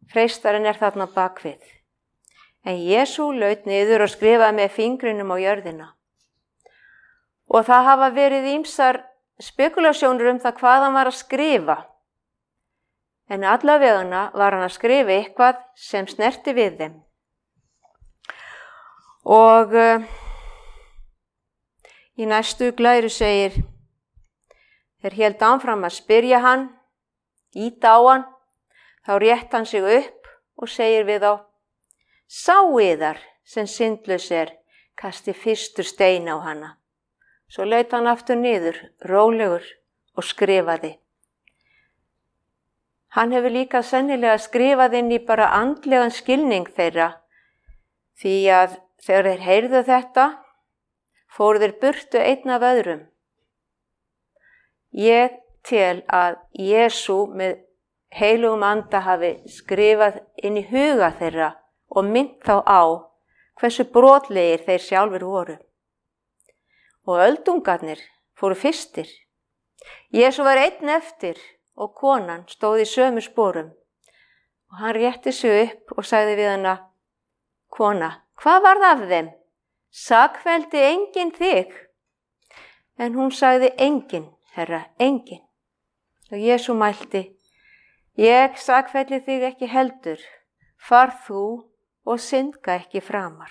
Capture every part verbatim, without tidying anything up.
Freistarinn er þarna bakvið. En Jesú laut niður og skrifaði með fingrunum á jörðina. Og það hafa verið ýmsar spekulasjónur um það hvað hann var að skrifa. En allavegana var hann að skrifa eitthvað sem snerti við þeim. Og uh, í næstu glæru segir, þeir hélt áfram að spyrja hann, íta á hann, þá rétt hann sig upp og segir við þá, sá yðar sem syndlaus er, kasti fyrstur stein á hana. Svo laut hann aftur niður, rólegur og skrifaði. Hann hefur líka sennilega skrifað inn í bara andlegan skilning þeirra, því að þegar þeir heyrðu þetta, fóru þeir burtu einn af öðrum. Ég tel að Jesú með heilugum anda hafi skrifað inn í huga þeirra og minnt þá á hversu brotlegir þeir sjálfur voru. Og öldungarnir fóru fyrstir. Jesú var einn eftir og konan stóð í sömu sporum. Og hann rétti sig upp og sagði við hana, kona, hvað varð af þeim? Sakfelldi enginn þig? En hún sagði, enginn, herra, enginn. Og Jesú mælti, ég sakfelli þig ekki heldur, far þú og syndga ekki framar.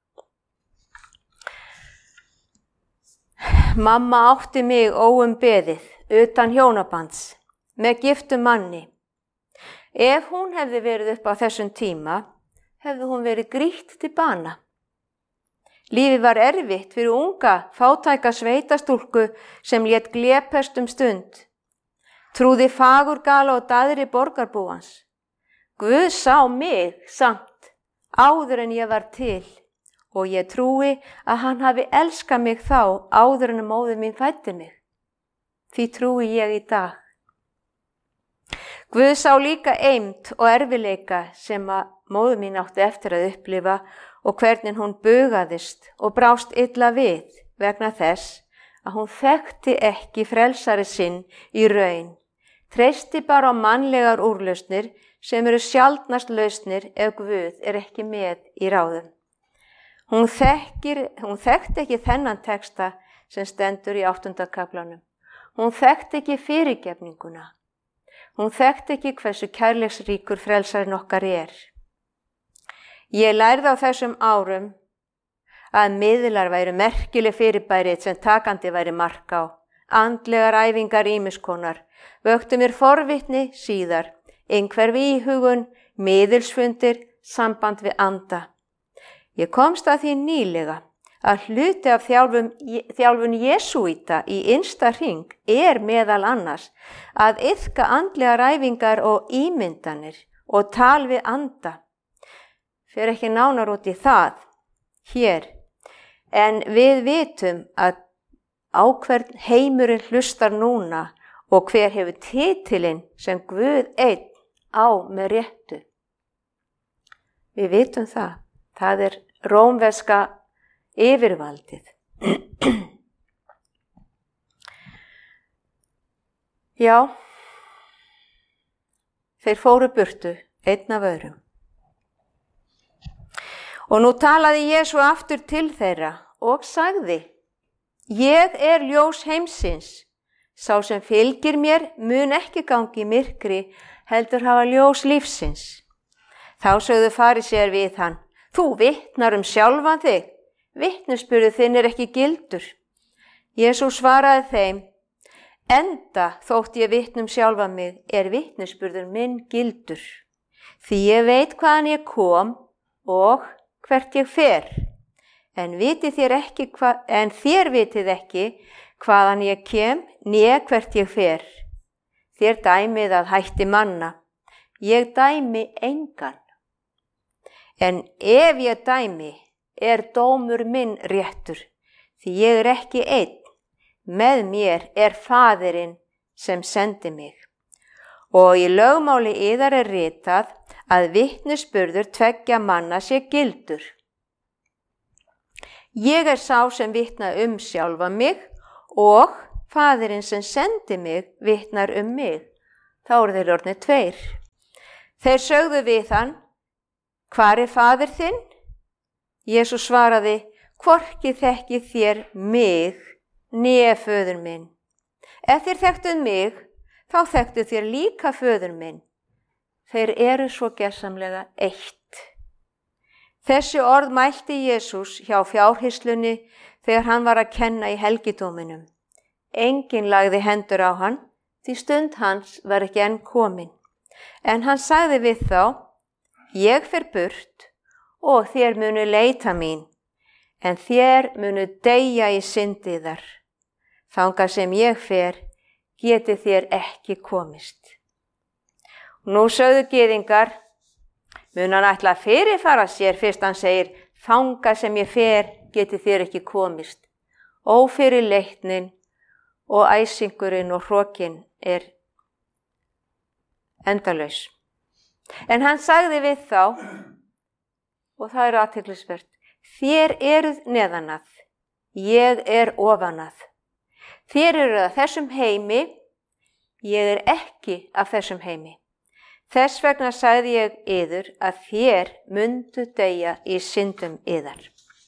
Mamma átti mig óumbeðið, utan hjónabands, með giftum manni. Ef hún hefði verið upp á þessum tíma, hefði hún verið grýtt til bana. Lífið var erfitt fyrir unga, fátæka sveitastúlku sem lét glepast um stund. Trúði fagurgala og daðri borgarbúans. Guð sá mig samt, áður en ég var til. Og ég trúi að hann hafi elskað mig þá áður en móðir mín fæddi mig. Því trúi ég í dag. Guð sá líka eymd og erfileika sem að móðir mín átti eftir að upplifa og hvernig hún bugaðist og brást illa við vegna þess að hún þekkti ekki frelsari sinn í raun. Treysti bara á mannlegar úrlausnir sem eru sjaldnast lausnir ef Guð er ekki með í ráðum. Hún, þekkir, hún þekkti ekki þennan texta sem stendur í áttunda kaflanum. Hún þekkti ekki fyrirgefninguna. Hún þekkti ekki hversu kærleiksríkur frelsarinn okkar er. Ég lærði á þessum árum að miðlar væru merkileg fyrirbærið sem takandi væri mark á. Andlegar æfingar ýmiskonar, vöktu mér forvitni síðar, einhverfi íhugun, miðilsfundir, samband við anda. Ég komst að því nýlega að hluti af þjálfun, þjálfun jesúíta í innsta hring er meðal annars að iðka andlegar æfingar og ímyndanir og tal við anda. Fer ekki nánar út í það hér, en við vitum að á hvern heimurinn hlustar núna og hver hefur titilinn sem Guð einn á með réttu. Við vitum það. Það er rómverska yfirvaldið. Já, þeir fóru burtu einn af öðrum. Og nú talaði Jesú aftur til þeirra og sagði, ég er ljós heimsins. Sá sem fylgir mér mun ekki gangi í myrkri, heldur hafa ljós lífsins. Þá sögðu farisear við hann, þú vitnar um sjálfan þig, vitnisburður þinn er ekki gildur. Jesús svaraði þeim, enda þótt ég vitnum sjálfan mig, er vitnisburður minn gildur. Því ég veit hvaðan ég kom og hvert ég fer, en, þér ekki hva, en þér vitið ekki hvaðan ég kem, né hvert ég fer. Þér dæmið að hætti manna, ég dæmi engan. En ef ég dæmi, er dómur minn réttur, því ég er ekki einn, með mér er Faðirinn sem sendi mig. Og í lögmáli yðar er ritað að vitnisburður tveggja manna sé gildur. Ég er sá sem vitna um sjálfa mig og Faðirinn sem sendi mig vitnar um mig. Þá eru þeir orðnir tveir. Þeir sögðu við hann, hvar er faðir þinn? Jesús svaraði, hvorki þekkið þér mig, né föður minn. Ef þér þekktuð mig, þá þekktuð þér líka föður minn. Þeir eru svo gersamlega eitt. Þessi orð mælti Jesús hjá fjárhirslunni þegar hann var að kenna í helgidóminum. Enginn lagði hendur á hann, því stund hans var ekki enn komin. En hann sagði við þá, ég fer burt og þér munu leita mín, en þér munu deyja í syndiðar. Þangað sem ég fer, geti þér ekki komist. Nú sögðu gyðingar, mun hann ætla að fyrirfara sér fyrst hann segir, þangað sem ég fer, geti þér ekki komist. Ófyrirleitnin og æsingurinn og hrokinn er endalaus. En hann sagði við þá, og það er athyglisvert, þér eruð neðanað, ég er ofanað. Þér eruð af þessum heimi, ég er ekki af þessum heimi. Þess vegna sagði ég yður að þér mundu deyja í syndum yðar.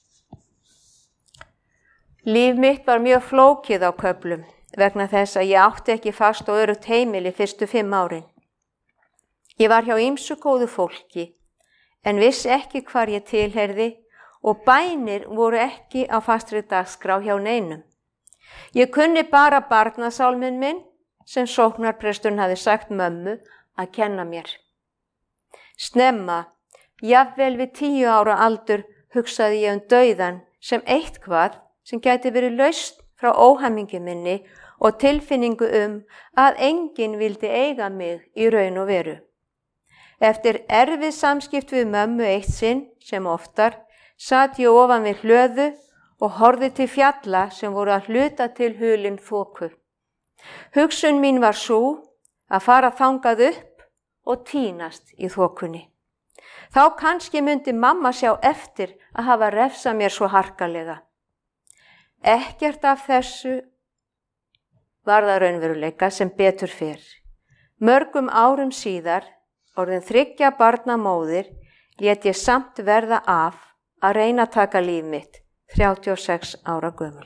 Líf mitt var mjög flókið á köflum vegna þess að ég átti ekki fast og öruggt heimili fyrstu fimm árin. Ég var hjá ýmsu góðu fólki en vissi ekki hvar ég tilheyrði og bænir voru ekki á fastri dagskrá hjá neinum. Ég kunni bara barnasálminn minn sem sóknarpresturinn hafði sagt mömmu að kenna mér. Snemma, jafnvel við tíu ára aldur, hugsaði ég um dauðan sem eitthvað sem gæti verið laust frá óhamingju minni og tilfinningu um að enginn vildi eiga mig í raun og veru. Eftir erfið samskipt við mömmu eitt sinn, sem oftar, sat ég ofan við hlöðu og horfði til fjalla sem voru að hluta til hulin þoku. Hugsun mín var sú að fara þangað upp og tínast í þokunni. Þá kannski myndi mamma sjá eftir að hafa refsað mér svo harkalega. Ekkert af þessu var það raunveruleika sem betur fer. Mörgum árum síðar, orðin þriggja barna móðir, lét ég samt verða af að reyna að taka líf mitt, þrjátíu og sex ára gömul.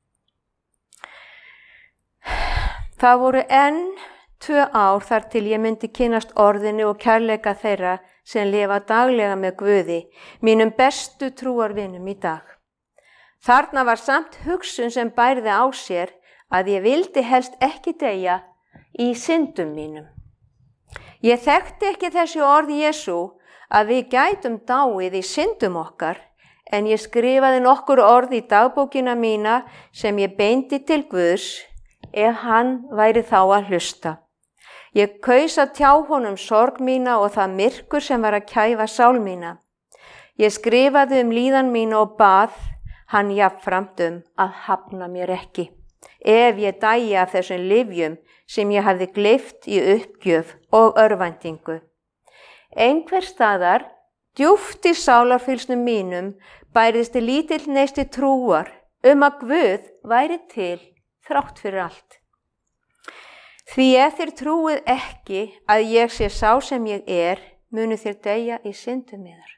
Það voru enn tvö ár þar til ég myndi kynnast orðinu og kærleika þeirra sem lifa daglega með Guði, mínum bestu trúarvinum í dag. Þarna var samt hugsun sem bærði á sér að ég vildi helst ekki deyja í syndum mínum. Ég þekkti ekki þessi orð Jesú að við gætum dáið í syndum okkar, en ég skrifaði nokkur orð í dagbókina mína sem ég beindi til Guðs ef hann væri þá að hlusta. Ég kaus að tjá honum sorg mína og það myrkur sem var að kæfa sál mína. Ég skrifaði um líðan mína og bað hann jafnframt um að hafna mér ekki, ef ég dæi af þessum lyfjum sem ég hafði gleypt í uppgjöf og örvæntingu. Einhver staðar, djúpt í sálarfylgsnum mínum, bærðist lítill neisti trúar um að Guð væri til þrátt fyrir allt. Því ef þér trúið ekki að ég sé sá sem ég er, munu þér deyja í syndum yðar.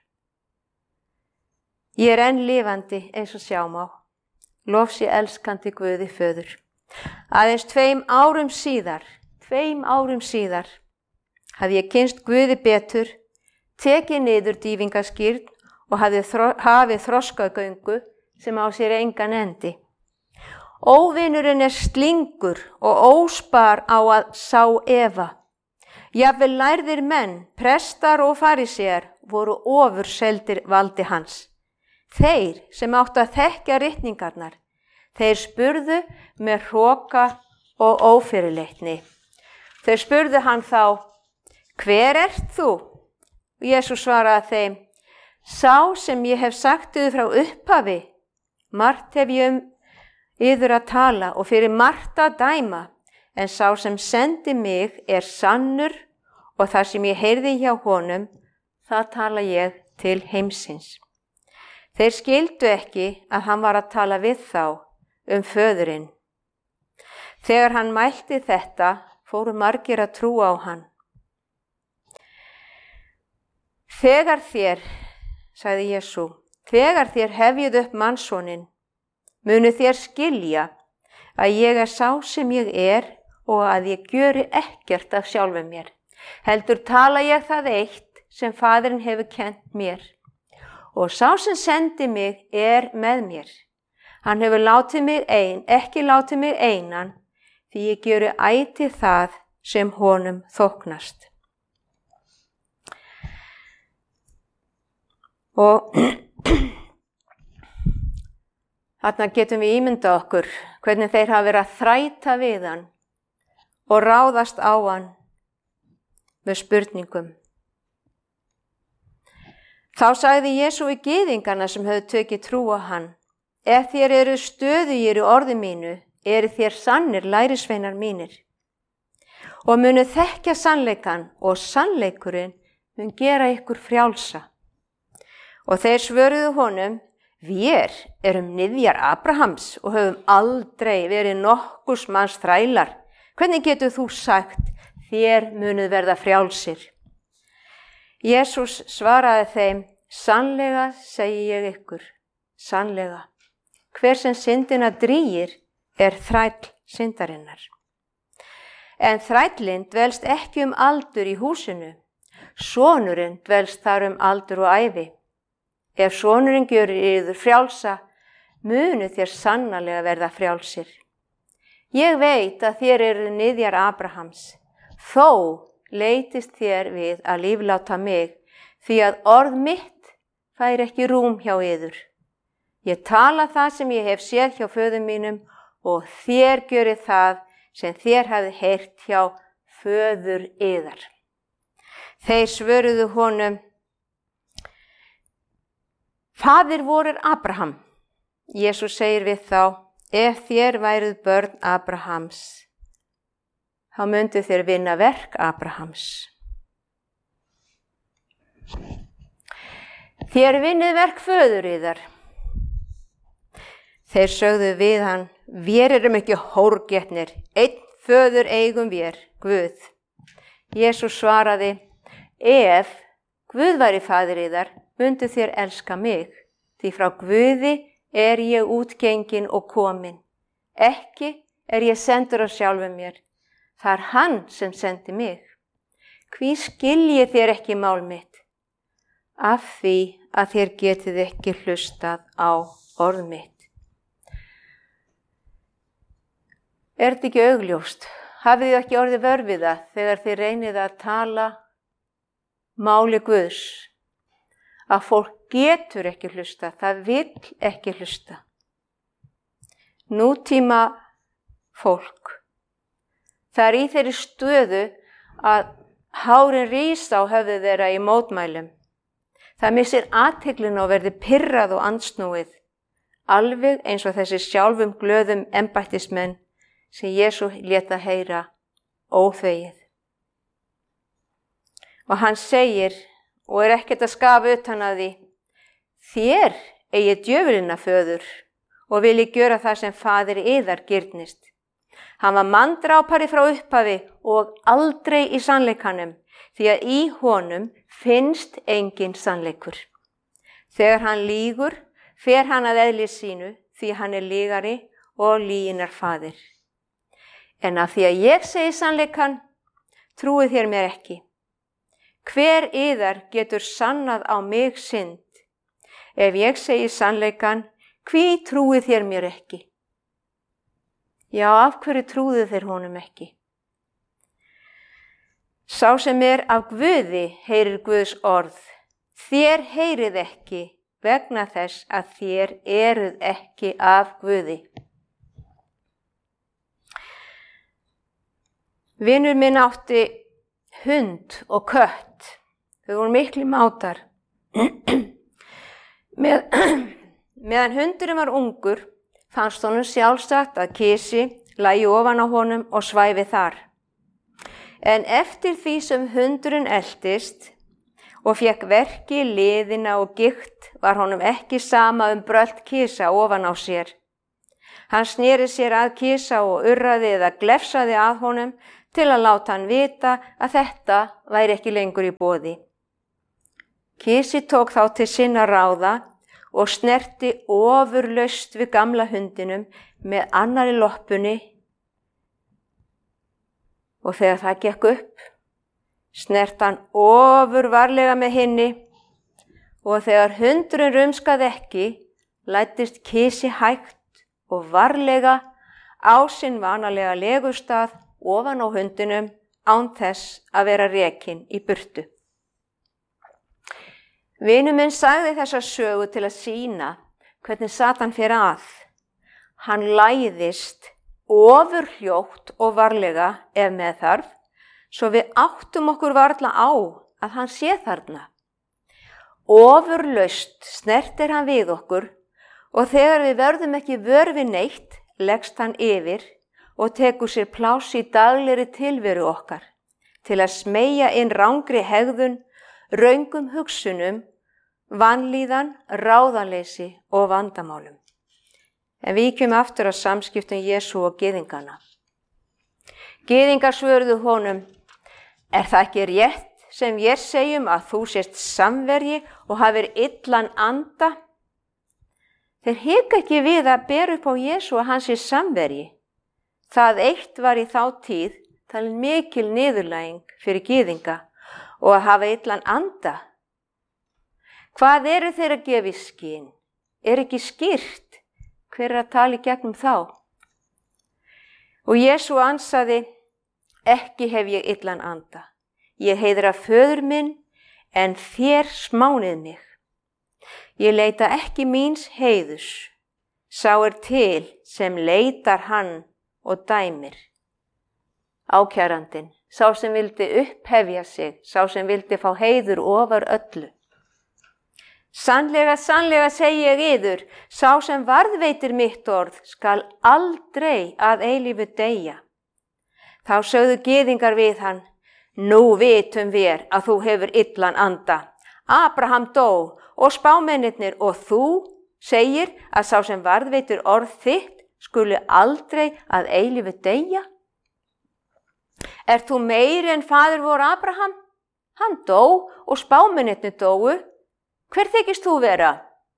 Ég er enn lifandi eins og sjá má. Lof sé elskandi Guði föður. Aðeins tveim árum síðar, tveim árum síðar, hafði ég kynnst Guði betur, tekið niður dýfingaskírn og hafði þro, hafið þroskagöngu sem á sér engan endi. Óvinurinn er slingur og óspar á að sá efa. Jafnvel lærðir menn, prestar og fariséar voru ofurseldir valdi hans. Þeir sem áttu að þekkja ritningarnar, þeir spurðu með hroka og ófyrirleitni. Þeir spurðu hann þá, hver ert þú? Jesús svaraði þeim, sá sem ég hef sagt yður frá upphafi. Margt hef ég um yður að tala og fyrir margt að dæma, en sá sem sendi mig er sannur og það sem ég heyrði hjá honum, það tala ég til heimsins. Þeir skildu ekki að hann var að tala við þá um föðurinn. Þegar hann mælti þetta, fóru margir að trúa á hann. Þegar þér, sagði Jesú, þegar þér hefjið upp mannssoninn, munu þér skilja að ég er sá sem ég er og að ég gjöri ekkert af sjálfum mér. Heldur tala ég það eitt sem Faðirinn hefur kennt mér. Og sá sem sendi mig er með mér. Hann hefur látið mig ein, ekki látið mig einan, því ég gjöri ætíð það sem honum þóknast. Og þarna getum við ímyndað okkur hvernig þeir hafa verið að þræta við hann og ráðast á hann með spurningum. Þá sagði Jesú við gyðingana sem höfðu tekið trú á hann: Ef þér eru stöðugir í orði mínu, eru þér sannir lærisveinar mínir. Og munu þekkja sannleikann og sannleikurinn mun gera ykkur frjálsa. Og þeir svöruðu honum: Vér erum niðjar Abrahams og höfum aldrei verið nokkurs manns þrælar. Hvernig getur þú sagt, þér munuð verða frjálsir? Jesús svaraði þeim: Sannlega segi ég ykkur, sannlega. Hver sem syndina drýgir er þræll syndarinnar. En þrællinn dvelst ekki um aldur í húsinu, sonurinn dvelst þar um aldur og ævi. Ef sonurinn gjörir yður frjálsa, munu þér sannarlega verða frjálsir. Ég veit að þér eru niðjar Abrahams, þó leitist þér við að lífláta mig, því að orð mitt fær ekki rúm hjá yður. Ég tala það sem ég hef séð hjá föður mínum og þér gjörið það sem þér hafið heyrt hjá föður yðar. Þeir svöruðu honum: Faðir vor er Abraham. Jesús segir við þá: Ef þér væruð börn Abrahams, þá myndu þér vinna verk Abrahams. Þér vinnið verk föður yðar. Þeir sögðu við hann: Vér erum ekki hórgetnir, einn föður eigum vér, Guð. Jesús svaraði: Ef Guð væri faðir yðar, myndu þér elska mig, því frá Guði er ég útgengin og komin. Ekki er ég sendur af sjálfum mér, það er hann sem sendi mig. Hví skiljið þér ekki mál mitt? Af því að þér getið ekki hlustað á orð mitt. Er þetta ekki augljóst? Hafið þið ekki orðið vör við það þegar þið reynið að tala máli Guðs? Að fólk getur ekki hlusta, það vill ekki hlusta. Nútíma fólk, það er í þeirri stöðu að hárin rísa á höfði þeirra í mótmælum. Það missir athyglina og verður pirrað og andsnúið, alveg eins og þessi sjálfum glöðum embættismenn sem Jesú lét að heyra óþvegið. Og hann segir, og er ekkert að skafa utan að því: Þér eigið djöfulina föður og viljið gjöra það sem faðir yðar girnist. Hann var manndrápari frá upphafi og aldrei í sannleikanum, því að í honum finnst engin sannleikur. Þegar hann lýgur, fer hann að eðli sínu, því hann er lýgari og lýginar faðir. En af því að ég segi sannleikan, trúið þér mér ekki. Hver yðar getur sannað á mig synd? Ef ég segi sannleikan, hví trúið þér mér ekki? Já, af hverju trúið þér honum ekki? Sá sem er af Guði heyrir Guðs orð. Þér heyrið ekki vegna þess að þér eruð ekki af Guði. Vinur minn átti hund og kött. Þau voru miklu mátar. Með, meðan hundurinn var ungur, fannst honum sjálfsagt að kisi lægi ofan á honum og svæfi þar. En eftir því sem hundurinn eltist og fékk verki í liðina og gikt, var honum ekki sama um brölt kisa ofan á sér. Hann sneri sér að kisa og urraði eða glefsaði að honum til að láta hann vita að þetta væri ekki lengur í boði. Kísi tók þá til sinna ráða og snerti ofurlaust við gamla hundinum með annarri loppunni og þegar það gekk upp, snert hann ofurvarlega með hinni og þegar hundurinn rumskaði ekki, læddist Kísi hægt og varlega á sinn vanalega legustað ofan á hundinum án þess að vera rekinn í burtu. Vinur minn sagði þessa sögu til að sýna hvernig Satan fer að. Hann læðist ofurhljótt og varlega ef með þarf, svo við áttum okkur varla á að hann sé þarna. Ofurlaust snertir hann við okkur og þegar við verðum ekki vör við neitt, leggst hann yfir og tekur sér pláss í daglegri tilveru okkar til að smeygja inn rangri hegðun, röngum hugsunum, vanlíðan, ráðaleysi og vandamálum. En víkjum aftur að samskiptum Jesú og gyðingana. Gyðingar svöruðu honum, er það ekki rétt sem ég segjum að þú sést samverji og hafir illan anda? Þeir hika ekki við að bera upp á Jesú að hann sé samverji. Það eitt var í þá tíð talin mikil niðurlæging fyrir gyðinga og að hafa illan anda. Hvað eru þeir að gefa í skyn? Er ekki skýrt hver er að tala í gegnum þá? Og Jesú ansaði, ekki hef ég illan anda. Ég heiðra föður minn en þér smánið mig. Ég leita ekki míns heiðus. Sá er til sem leitar hann og dæmir. Ákærandinn, sá sem vildi upphefja sig, sá sem vildi fá heiður ofar öllu. Sannlega, sannlega segi ég yður, sá sem varðveitir mitt orð skal aldrei að eilífu deyja. Þá sögðu gyðingar við hann, nú vitum við að þú hefur illan anda. Abraham dó og spámennirnir og þú segir að sá sem varðveitir orð þitt skuli aldrei að eilífu deyja. Er þú meiri en faðir vor Abraham? Hann dó og spámennirnir dóu. Hver þykist þú vera?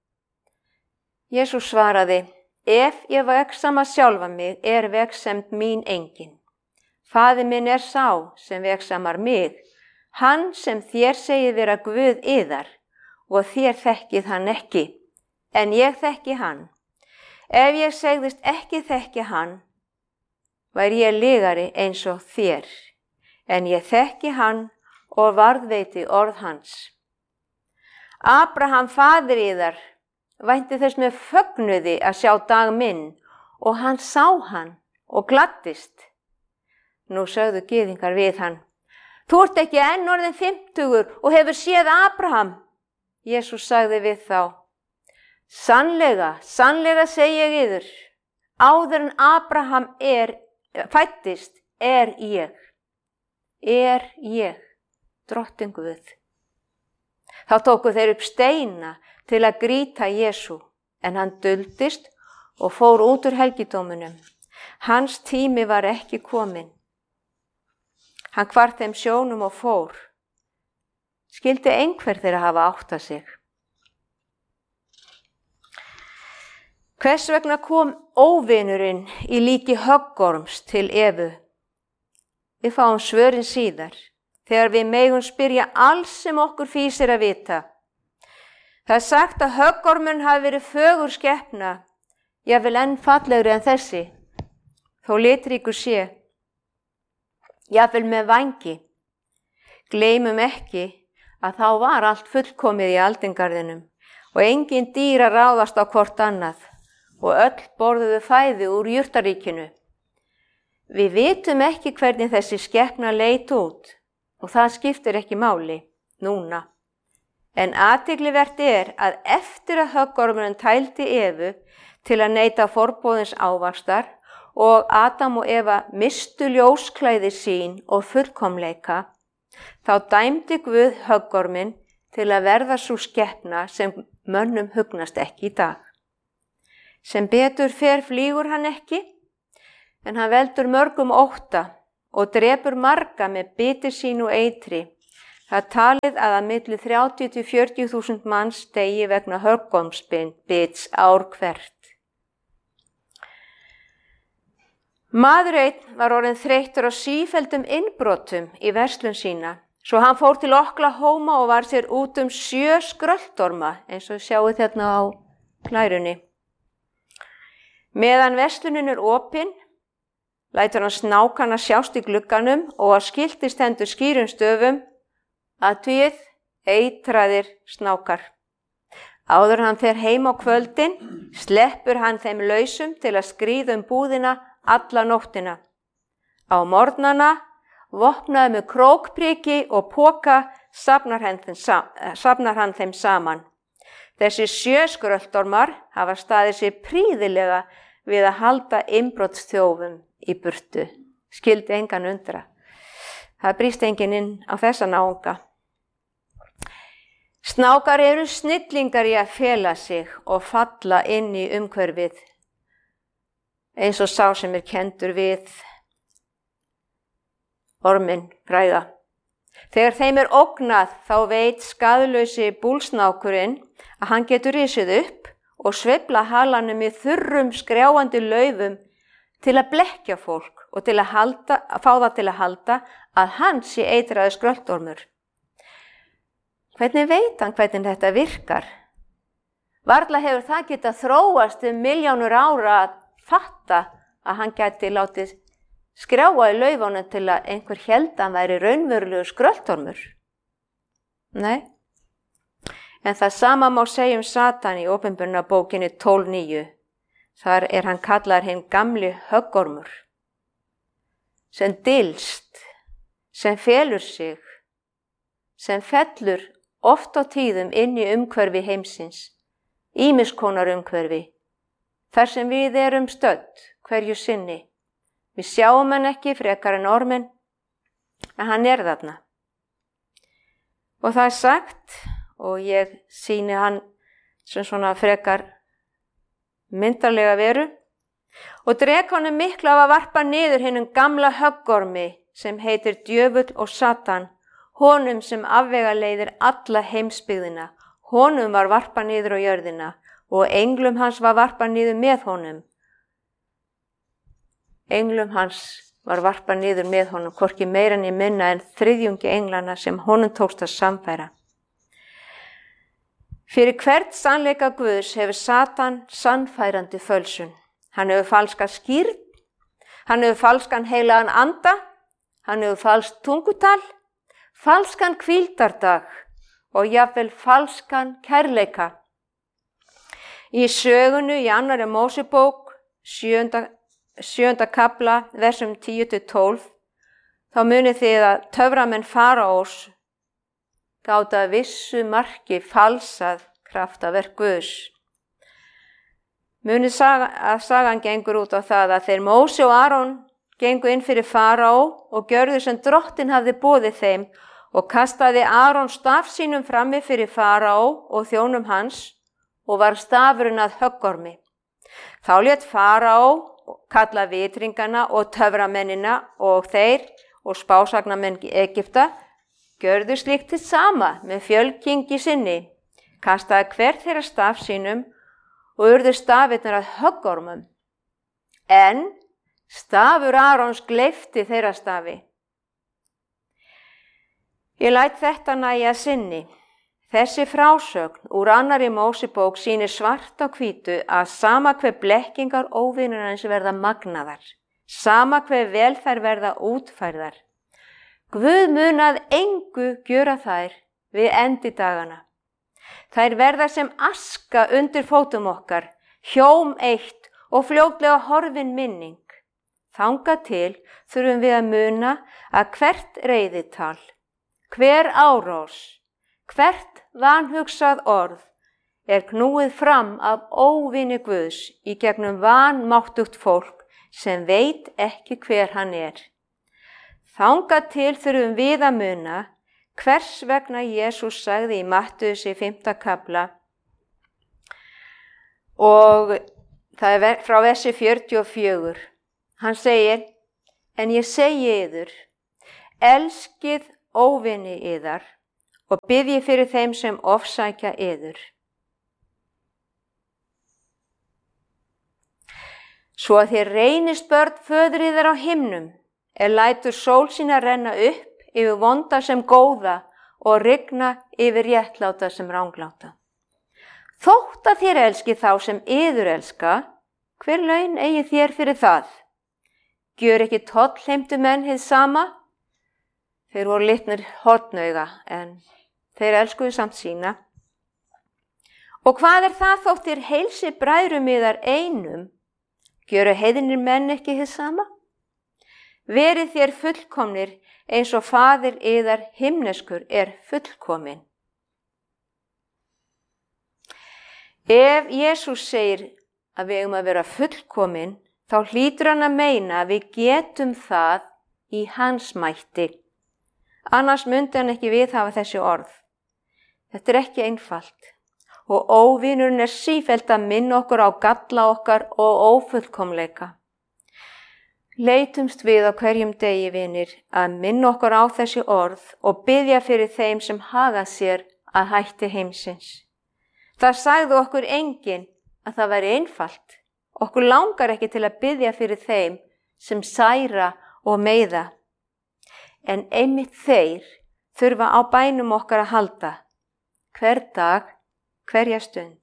Jesús svaraði, ef ég vegsama sjálfa mig er vegsemd mín engin. Faðir minn er sá sem vegsamar mig, hann sem þér segir vera Guð yðar og þér þekkið hann ekki, en ég þekki hann. Ef ég segðist ekki þekki hann, væri ég lygari eins og þér, en ég þekki hann og varðveiti orð hans. Abraham faðir yðar vænti þess með fögnuði að sjá dag minn og hann sá hann og gladdist. Nú sögðu gyðingar við hann, þú ert ekki enn orðinn fimmtugur og hefur séð Abraham. Jesús sagði við þá, sannlega, sannlega segi ég yður, áður en Abraham er, fæddist er ég, er ég, drottinn Guð. Þá tóku þeir upp steina til að grýta Jesú, en hann duldist og fór út úr helgidómunum. Hans tími var ekki kominn. Hann hvarf þeim sjónum og fór. Skyldi einhver þeirra hafa áttað sig. Hvers vegna kom óvinurinn í líki höggorms til Evu? Við fáum svörin síðar, þegar við megum spyrja alls sem okkur fýsir að vita. Það er sagt að höggormurinn hafi verið fögur skepna, jafnvel enn fallegri en þessi, þó litríkur sé, jafnvel með vængi. Gleymum ekki að þá var allt fullkomið í aldingarðinum og engin dýr að ráðast á hvort annað og öll borðuðu fæði úr jurtaríkinu. Við vitum ekki hvernig þessi skepna leit út og það skiptir ekki máli núna. En athyglivert er að eftir að höggormurinn tældi Evu til að neyta forboðins ávaxtar og Adam og Eva mistu ljósklæði sín og fullkomleika, þá dæmdi Guð höggorminn til að verða sú skepna sem mönnum hugnast ekki í dag. Sem betur fer flýgur hann ekki, en hann veldur mörgum ótta og drepur marga með biti sín og eitri. Það er talið að að milli þrjátíu til fjörutíu þúsund manns deyi vegna höggormsbits ár hvert. Maður einn var orðinn þreyttur á sífelldum innbrotum í verslun sína, svo hann fór til Oklahoma og var sér út um sjö skröltorma, eins og sjáu þarna á glærunni. Meðan verslunin er opin, lætur hann snákana sjást í glugganum og á skilti stendur skýrum stöfum: Athugið, eitraðir snákar. Áður hann fer heim á kvöldin, sleppur hann þeim lausum til að skríða um búðina alla nóttina. Á morgnana, vopnaði með krókpriki og poka, safnar hann þeim, safnar hann þeim saman. Þessi sjö skröltormar hafa staðið sér prýðilega við að halda innbrotsþjófum í burtu. Skildi engan undra. Það brýst enginn inn á þessa náunga. Snákar eru snillingar í að fela sig og falla inn í umhverfið, eins og sá sem er kenndur við orminn fræga. Þegar þeim er ógnað þá veit skaðlausi búlsnákurinn að hann getur risið upp og sveifla halanum í þurrum skrjáandi laufum til að blekkja fólk og til að, halda, að fá það til að halda að hann sé eitraði skröltormur. Hvernig veit hann hvernig þetta virkar? Varla hefur það getað þróast um milljónur ára að fatta að hann gæti látið skrjáa í laufunum til að einhver héldi að hann væri raunverulegur skröltormur. Nei. En það sama má segja um Satan í Opinberunarbókinni tólf níu. Þar er hann kallaður hinn gamli höggormur, sem dylst, sem felur sig, sem fellur oft á tíðum inn í umhverfi heimsins, ýmiss konar umhverfi, þar sem við erum stödd hverju sinni. Við sjáum hann ekki frekar en orminn, en hann er þarna. Og það er sagt, og ég sýni hann sem svona frekar myndarlega veru, og dreg honum miklu af að varpa niður hinnum gamla höggormi sem heitir djöfull og Satan, honum sem afvegaleiðir alla heimsbyggðina. Honum var varpa niður á jörðina og englum hans var varpa niður með honum. Englum hans var varpa niður með honum, hvorki meira ni minna en þriðjungi englana sem honum tókst að samfæra. Fyrir hvert sannleika Guðs hefur Satan sannfærandi fölsun. Hann hefur falska skírn, hann hefur falskan heilagan anda, hann hefur falskt tungutal, falskan hvíldardag og jafnvel falskan kærleika. Í sögunu í annarri Mósebók, sjöunda, sjöunda kafla, versum tíu til tólf, þá munið þið að töframenn Faraós gátu að vissu marki falsað kraftaverk Guðs. Munið saga, að sagan gengur út á það að þeir Móse og Aron gengu inn fyrir Faraó og gjörðu sem drottin hafði boðið þeim og kastaði Aron staf sínum frammi fyrir Faraó og þjónum hans og var stafurinn að höggormi. Þá lét Faraó kalla vitringana og töframennina og þeir og spásagnamenn Egypta gjörðu slíkt til sama með fjölkingi sinni, kastaði hver þeirra staf sínum og urðu stafirnar að höggormum. En stafur Arons gleypti þeirra stafi. Ég læt þetta nægja sinni. Þessi frásögn úr annarri Mósebók sýnir svart á hvítu að sama hve blekkingar óvinarins verða magnaðar, sama hve vel þær verða útfærðar. Guð mun að engu gjöra þær við endi dagana. Þær verða sem aska undir fótum okkar, hjóm eitt og fljótlega horfin minning. Þangað til þurfum við að muna að hvert reiðital, hver árás, hvert vanhugsað orð er knúið fram af óvini Guðs í gegnum vanmáttugt fólk sem veit ekki hver hann er. Þangað til þurfum við að muna hvers vegna Jesús sagði í Mattheussi fimmta kafla og það er frá versi fjörutíu og fjögur. Hann segir, en ég segi yður, elskið óvini yðar og biðji fyrir þeim sem ofsækja yður. Svo að þér reynist börn föður yðar á himnum, er lætur sól sína renna upp yfir vonda sem góða og rigna yfir réttláta sem rangláta. Þótt að þér elski þá sem yður elska, hver laun eigi þér fyrir það? Gjör ekki tollheimtu menn hið sama? Þeir voru litnir hornauga, en þeir elskuðu samt sína. Og hvað er það þótt þér heilsi bræðrum yðar einum? Gjöru heiðinir menn ekki hið sama? Verið þér fullkomnir eins og faðir yðar himneskur er fullkomin. Ef Jesús segir að við eigum að vera fullkomin, þá hlýtur hann að meina að við getum það í hans mætti. Annars myndi hann ekki viðhafa þessi orð. Þetta er ekki einfalt og óvinurinn er sífellt að minna okkur á galla okkar og ófullkomleika. Leitumst við á hverjum degi, vinir, að minna okkur á þessi orð og biðja fyrir þeim sem haga sér að hætti heimsins. Það sagði okkur enginn að það væri einfalt. Okkur langar ekki til að biðja fyrir þeim sem særa og meiða. En einmitt þeir þurfa á bænum okkar að halda, hver dag, hverja stund.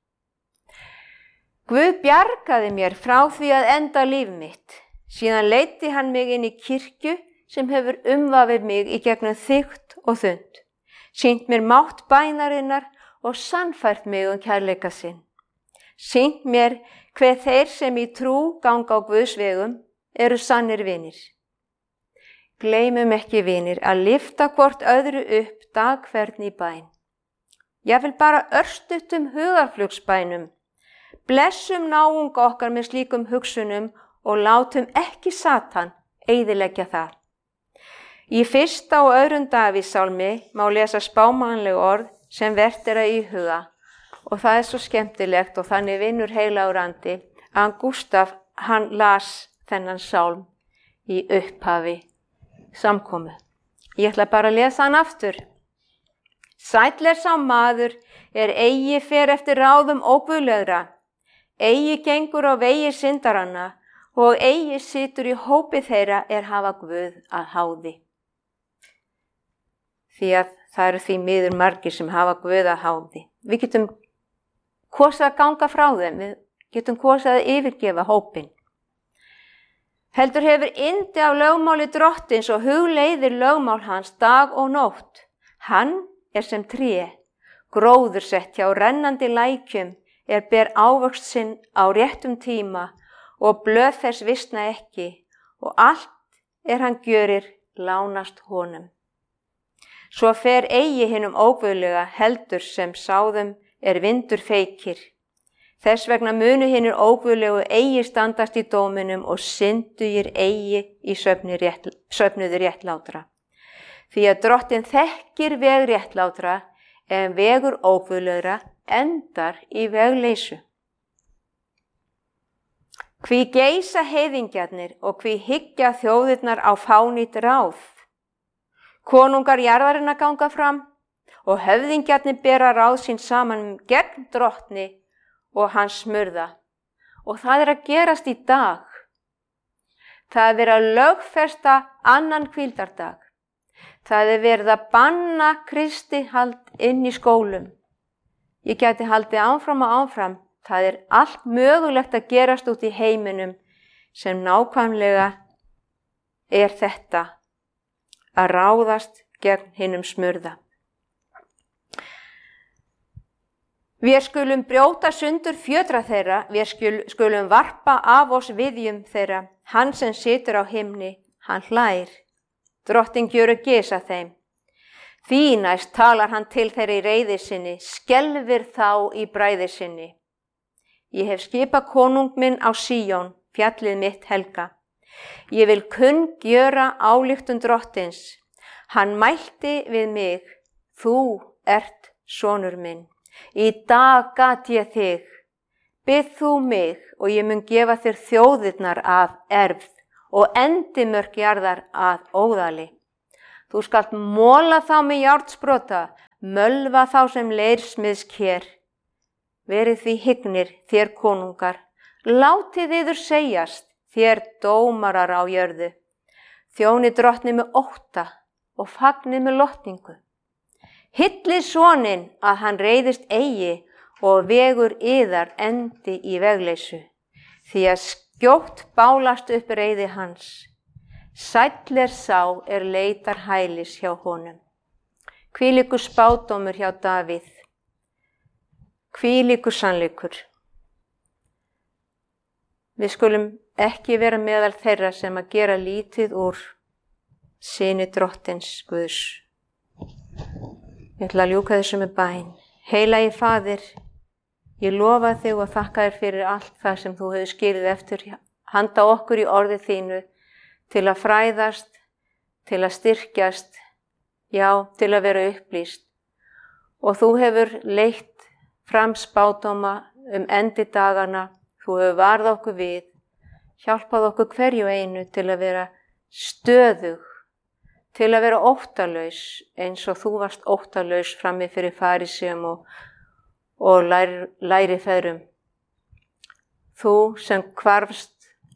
Guð bjargaði mér frá því að enda líf mitt. Síðan leiddi hann mig inn í kirkju sem hefur umvafið mig í gegnum þykkt og þund, sýnt mér mátt bænarinnar og sannfært mig um kærleika sinn. Sýnt mér hver þeir sem í trú ganga á Guðs vegum eru sannir vinir. Gleymum ekki, vinir, að lyfta hvort öðru upp dag hvern í bæn. Ég vil bara örstuttum hugarflugsbænum. Blessum náunga okkar með slíkum hugsunum og látum ekki Satan eyðileggja það. Í fyrsta og öðrum Davíðssálmi má lesa spámannleg orð sem vert er að íhuga og það er svo skemmtilegt og þannig vinnur heilagur andi að Gústaf hann las þennan sálm í upphafi samkomu. Ég ætla bara að lesa hann aftur. Sæll er sá maður er eigi fer eftir ráðum óguðlegra, eigi gengur á vegi syndaranna og eigi situr í hópi þeirra er hafa Guð að háði. Því að það eru því miður margir sem hafa Guð að háði. Við getum kosið að ganga frá þeim, við getum kosið að yfirgefa hópin. Heldur hefur yndi af lögmáli drottins og hugleiðir lögmál hans dag og nótt. Hann er sem tré, gróður sett hjá rennandi lækjum, er ber ávöxt sinn á réttum tíma og blöð þess visna ekki og allt er hann gjörir lánast honum. Svo fer eigi hinum óguðlega heldur sem sáðum er vindur feykir. Þess vegna munu hinir óguðlegu eigi standast í dóminum og syndugir eigi í rétt, söfnuði réttlátra. Því að drottin þekkir veg réttlátra en vegur óguðlegra endar í vegleysu. Hví geisa heiðingjarnir og hví hyggja þjóðirnar á fánýtt ráð. Konungar jarðarinnar ganga fram og höfðingjarnir bera ráð sín saman gegn drottni og hans smurða. Og það er að gerast í dag. Það er verið að lögfesta annan hvíldardag. Það er verið að banna kristihald inn í skólum. Ég gæti haldið áfram og áfram. Það er allt mögulegt að gerast út í heiminum sem nákvæmlega er þetta að ráðast gegn hinum smurða. Við skulum brjóta sundur fjötra þeirra, við skulum varpa af oss viðjum þeirra. Hann sem situr á himni, hann hlær. Drottin gjöru gesa þeim. Því næst talar hann til þeirra í reiði sinni, skelfir þá í bræði sinni. Ég hef skipað konung minn á Síón, fjallið mitt helga. Ég vil kunn gjöra ályktun drottins. Hann mælti við mig, þú ert sonur minn. Í dag gat ég þig, bið þú mig og ég mun gefa þér þjóðirnar að erfð og endimörk jarðar að óðali. Þú skalt móla þá með járnsprota, mölva þá sem leirsmiðsker. Verið því hygnir, þér konungar, látið yður segjast, þér dómarar á jörðu. Þjóni drottni með ótta og fagni með lotningu. Hyllið soninn að hann reiðist eigi og vegur yðar endi í vegleysu, því að skjótt bálast upp reiði hans. Sæll er sá er leitar hælis hjá honum. Hvílíkur spádómur hjá Davíð, hvílíkur sannleikur. Við skulum ekki vera meðal þeirra sem að gera lítið úr syni drottins Guðs. Ég ætla að ljúka þessu með bæn. Heilagi Faðir, ég lofa þig og þakka þér fyrir allt það sem þú hefur skilið eftir handa okkur í orði þínu til að fræðast, til að styrkjast, já, til að vera upplýst. Og þú hefur leitt fram spádóma um endi dagana, þú hefur varð okkur við, hjálpað okkur hverju einu til að vera stöðug, til að vera óttalaus eins og þú varst óttalaus frammi fyrir farisíum og, og lær, lærifeðrum. Þú sem hvarfst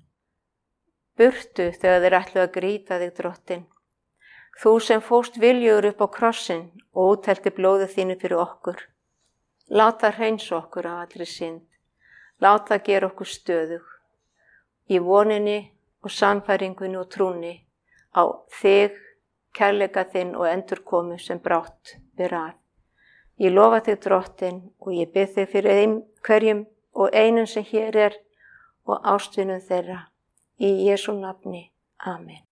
burtu þegar þeir ætlu að grýta þig, Drottinn. Þú sem fórst viljugur upp á krossinn og úthelti blóðið þínu fyrir okkur. Lát það hreinsa okkur af allri synd. Lát það gera okkur stöðug í voninni og sannfæringunni og trúnni á þig, kærleika þinn og endurkomu sem brátt er að. Ég lofa þig, Drottinn, og ég bið þig fyrir ein, hverjum og einum sem hér er og ástvinum þeirra. Í Jesú nafni. Amen.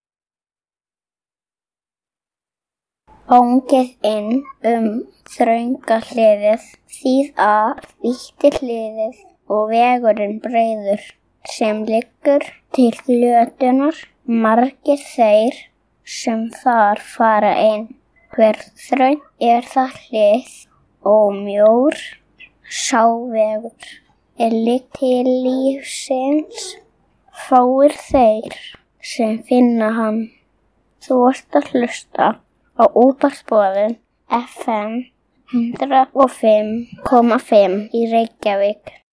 Óngið inn um þrönga hliðið, þýð að vítti hliðið og vegurinn breiður sem liggur til glötunar, margir þeir sem þar fara inn. Hver þröng er það hlið og mjór sá vegur er ligg til lífsins, fáir þeir sem finna hann. Þú ert að hlusta á útvarpsboðun F M hundrað og fimm komma fimm í Reykjavík.